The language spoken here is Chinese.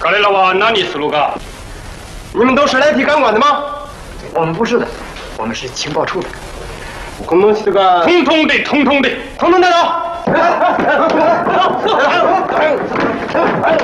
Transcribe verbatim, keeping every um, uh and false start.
彼らは何するが？你们都是来替看管的吗？ 我们不是的，我们是情报处的。 通通是个，通通的，通通的，通通带走。